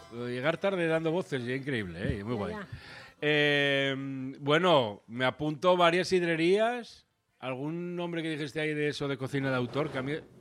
Llegar tarde dando voces, ya increíble, muy guay. Ya. Bueno, me apunto varias sidrerías. ¿Algún nombre que dijiste ahí de eso de cocina de autor? Que a mí